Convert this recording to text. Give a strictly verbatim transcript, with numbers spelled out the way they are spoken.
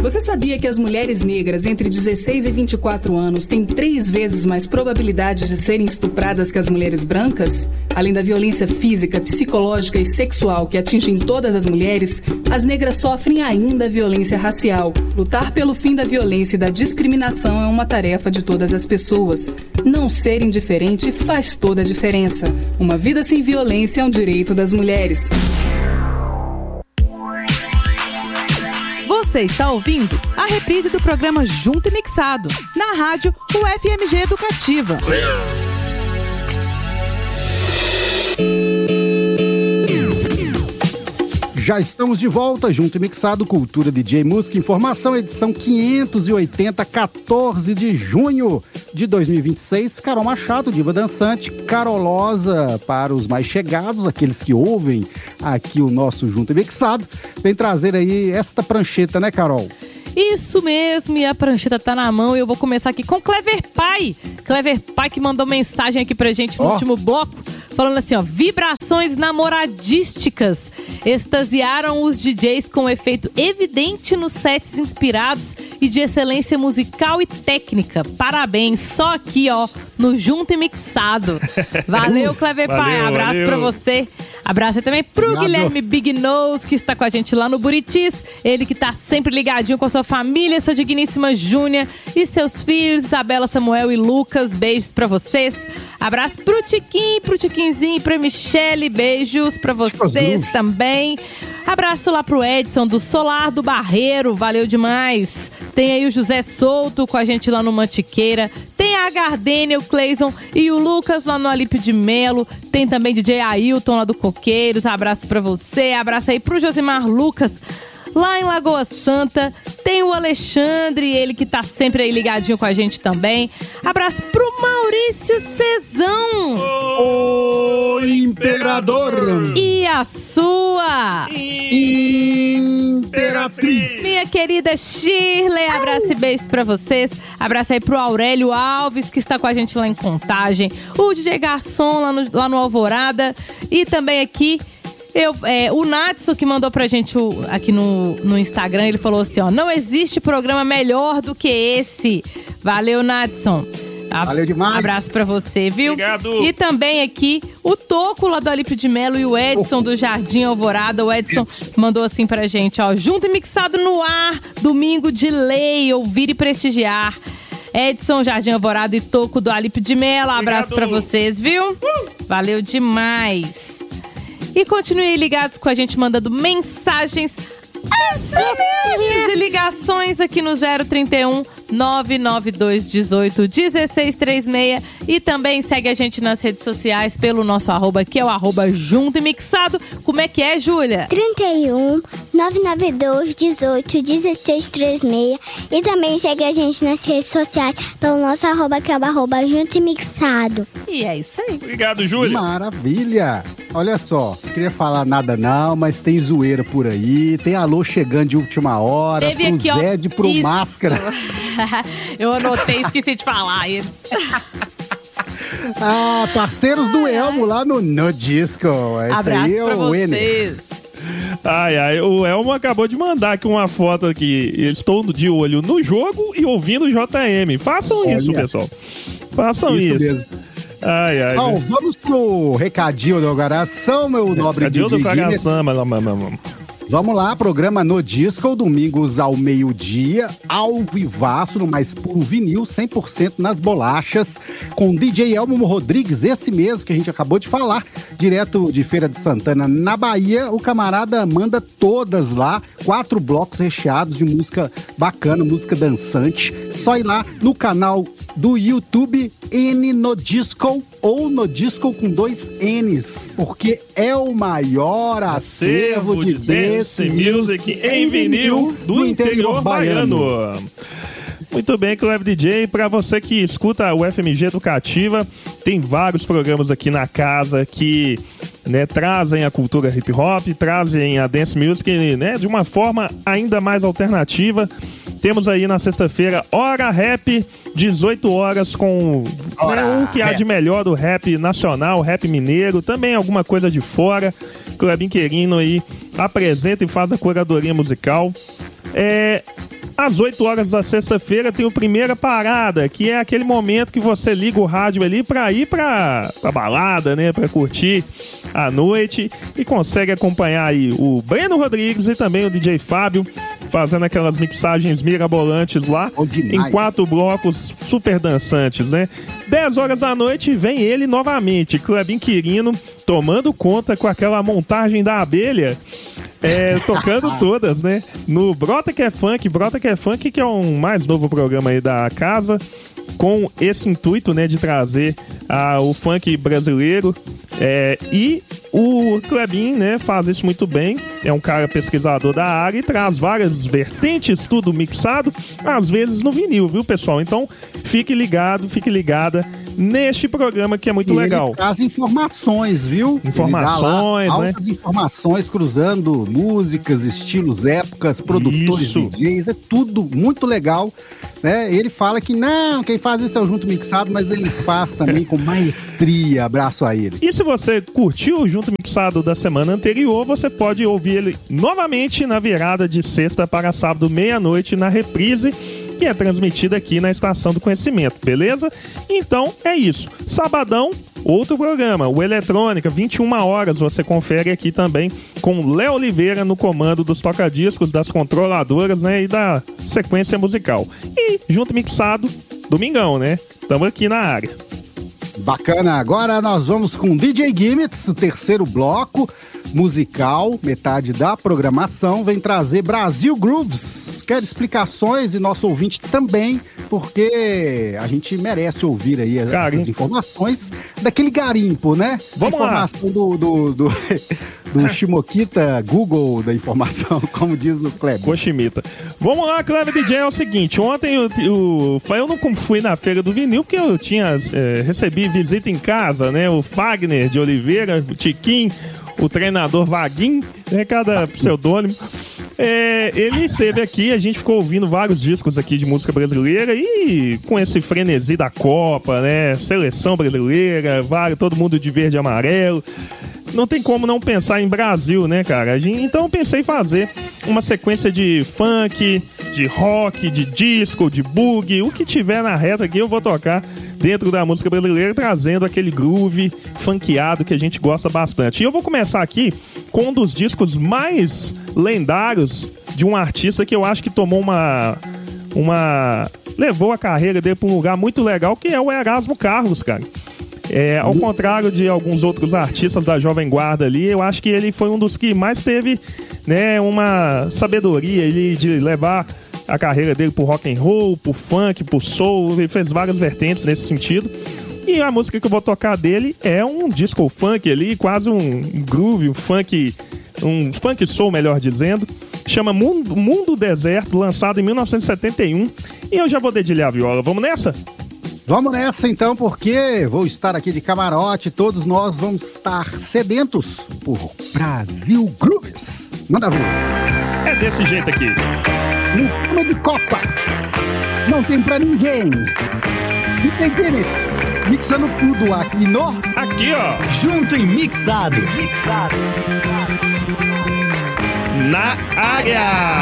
Você sabia que as mulheres negras entre dezesseis e vinte e quatro anos têm três vezes mais probabilidade de serem estupradas que as mulheres brancas? Além da violência física, psicológica e sexual que atingem todas as mulheres, as negras sofrem ainda violência racial. Lutar pelo fim da violência e da discriminação é uma tarefa de todas as pessoas. Não ser indiferente faz toda a diferença. Uma vida sem violência é um direito das mulheres. Você está ouvindo a reprise do programa Junto e Mixado, na rádio U F M G Educativa. Já estamos de volta, Junto e Mixado, Cultura, D J, Música, Informação, edição quinhentos e oitenta, quatorze de junho de dois mil e vinte e seis. Carol Machado, diva dançante, carolosa para os mais chegados, aqueles que ouvem aqui o nosso Junto e Mixado. Vem trazer aí esta prancheta, né, Carol? Isso mesmo, e a prancheta tá na mão e eu vou começar aqui com Clever Pai. Clever Pai que mandou mensagem aqui pra gente no oh. último bloco, falando assim, ó, vibrações namoradísticas extasiaram os D Js com efeito evidente nos sets inspirados e de excelência musical e técnica. Parabéns, só aqui, ó, no Junto e Mixado. Valeu, Clever Pai, valeu, abraço valeu. Pra você. Abraço também pro Obrigado. Guilherme Big Nose, que está com a gente lá no Buritis. Ele que tá sempre ligadinho com a sua família, sua digníssima Júnia e seus filhos, Isabela, Samuel e Lucas. Beijos pra vocês. Abraço pro Tiquinho, pro Tiquinzinho, pra Michele, beijos pra vocês também. Abraço lá pro Edson do Solar do Barreiro, valeu demais. Tem aí o José Souto com a gente lá no Mantiqueira. Tem a Gardênia, o Cleison e o Lucas lá no Alípio de Melo. Tem também D J Ailton lá do Coqueiros, abraço pra você. Abraço aí pro Josimar Lucas lá em Lagoa Santa. Tem o Alexandre, ele que tá sempre aí ligadinho com a gente também. Abraço pro Maurício Cezão. O Imperador. E a sua Imperatriz. Minha querida Shirley, abraço e beijos pra vocês. Abraço aí pro Aurélio Alves, que está com a gente lá em Contagem. O D J Garçom lá no, lá no Alvorada. E também aqui Eu, é, o Natson, que mandou pra gente o, aqui no, no Instagram, ele falou assim, ó, não existe programa melhor do que esse. Valeu, Natson. A, Valeu demais. Abraço pra você, viu? Obrigado. E também aqui o Toco lá do Alípio de Melo e o Edson do Jardim Alvorada. O Edson mandou assim pra gente, ó, Junto e Mixado no ar, domingo de lei, ouvir e prestigiar. Edson, Jardim Alvorada e Toco do Alípio de Melo. Abraço Obrigado. Pra vocês, viu? Uh! Valeu demais. E continuem ligados com a gente, mandando mensagens, S M S e ligações aqui no zero trinta e um, nove nove dois, dezoito, dezesseis trinta e seis. E também segue a gente nas redes sociais pelo nosso arroba, que é o arroba Junto e Mixado. Como é que é, Júlia? trinta e um, nove nove dois, dezoito, dezesseis trinta e seis. E também segue a gente nas redes sociais pelo nosso arroba, que é o arroba Junto e Mixado. E é isso aí. Obrigado, Júlia. Maravilha. Olha só, não queria falar nada não, mas tem zoeira por aí, tem alô chegando de última hora, Teve pro aqui, ó, Zé de pro isso. Máscara. Eu anotei, esqueci de falar eles. Ah, parceiros do Elmo lá no No Disco. Esse Abraço aí é pra o vocês. Ener. Ai, ai, o Elmo acabou de mandar aqui uma foto aqui. Estou de olho no jogo e ouvindo o J M. Façam Olha. isso, pessoal. Façam isso. Isso mesmo. Ai, ai. Bom, vamos pro recadinho do coração, meu nobre D J Cadê o do Guinness. coração? Vamos lá, programa No Disco, domingos ao meio-dia, ao vivaço, no mais puro vinil, cem por cento nas bolachas, com D J Elmo Rodrigues, esse mesmo que a gente acabou de falar, direto de Feira de Santana, na Bahia. O camarada manda todas lá, quatro blocos recheados de música bacana, música dançante. Só ir lá no canal do YouTube, N No Disco, ou No Disco com dois N's, porque é o maior acervo de, de dance music em vinil do, do interior, interior baiano. baiano. Muito bem, Clever D J. Para você que escuta o F M G Educativa, tem vários programas aqui na casa que, né, trazem a cultura hip hop, trazem a dance music, né, de uma forma ainda mais alternativa. Temos aí na sexta-feira Hora Rap, dezoito horas, com né, o que há de melhor do rap nacional, rap mineiro, também alguma coisa de fora. Clebinho Querino aí apresenta e faz a curadoria musical. É, Às oito horas da sexta-feira tem o Primeira Parada, que é aquele momento que você liga o rádio ali pra ir pra, pra balada, né? Pra curtir a noite e consegue acompanhar aí o Breno Rodrigues e também o D J Fábio fazendo aquelas mixagens mirabolantes lá, em quatro blocos super dançantes, né? dez horas da noite vem ele novamente, Clebinho Quirino, tomando conta com aquela montagem da abelha, é, tocando todas, né? No Brota Que É Funk, Brota Que É Funk, que é um mais novo programa aí da casa, com esse intuito, né, de trazer ah, o funk brasileiro, é, e o Clebinho, né, faz isso muito bem, é um cara pesquisador da área e traz várias vertentes, tudo mixado, às vezes no vinil, viu, pessoal? Então, fique ligado, fique ligada neste programa que é muito e legal. Ele traz informações, viu? Informações, lá, né? Altas informações, cruzando músicas, estilos, épocas, produtores, isso. D Js, é tudo muito legal, né? Ele fala que não, quem faz isso é o Junto Mixado, mas ele faz também com maestria. Abraço a ele. E se você curtiu o Junto Mixado da semana anterior, você pode ouvir ele novamente na virada de sexta para sábado, meia-noite, na reprise, que é transmitida aqui na Estação do Conhecimento, beleza? Então, é isso. Sabadão, outro programa, o Eletrônica, vinte e uma horas, você confere aqui também com Léo Oliveira no comando dos tocadiscos, das controladoras, né, e da sequência musical. E Junto Mixado, domingão, né? Estamos aqui na área. Bacana, agora nós vamos com D J Gimmits, o terceiro bloco musical, metade da programação, vem trazer Brasil Grooves. Quer explicações e nosso ouvinte também, porque a gente merece ouvir aí essas Garimpo. informações daquele garimpo, né? Vamos a informação lá. do... do, do... do Shimokita Google da informação, como diz o Kleber. Cochimita. Vamos lá, Kleber D J, é o seguinte, ontem eu, eu, eu não fui na Feira do Vinil, porque eu tinha, é, recebi visita em casa, né, o Fagner de Oliveira, o Tiquinho, o treinador Vaguinho, né, cada pseudônimo. É, ele esteve aqui, a gente ficou ouvindo vários discos aqui de música brasileira e com esse frenesi da Copa, né, seleção brasileira, vários, todo mundo de verde e amarelo. Não tem como não pensar em Brasil, né, cara? Então eu pensei em fazer uma sequência de funk, de rock, de disco, de boogie, o que tiver na reta aqui eu vou tocar dentro da música brasileira, trazendo aquele groove funkeado que a gente gosta bastante. E eu vou começar aqui com um dos discos mais lendários de um artista que eu acho que tomou uma... uma levou a carreira dele para um lugar muito legal, que é o Erasmo Carlos, cara. É, ao contrário de alguns outros artistas da Jovem Guarda ali, eu acho que ele foi um dos que mais teve, né, uma sabedoria ali de levar a carreira dele pro rock and roll, pro funk, pro soul, ele fez várias vertentes nesse sentido. E a música que eu vou tocar dele é um disco funk ali, quase um groove, um funk, um funk soul, melhor dizendo. Chama Mundo, Mundo Deserto, lançado em mil novecentos e setenta e um. E eu já vou dedilhar a viola. Vamos nessa? Vamos nessa então, porque vou estar aqui de camarote, todos nós vamos estar sedentos por Brasil Grooves. Manda ver. É desse jeito aqui. No clima de Copa, não tem pra ninguém. D J Gimmits, mixando tudo aqui no... Aqui, ó. Junto e mixado. Na área.